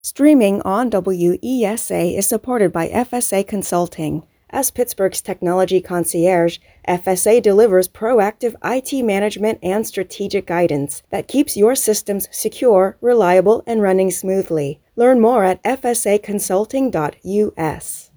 Streaming on WESA is supported by FSA Consulting. As Pittsburgh's technology concierge, FSA delivers proactive IT management and strategic guidance that keeps your systems secure, reliable, and running smoothly. Learn more at fsaconsulting.us.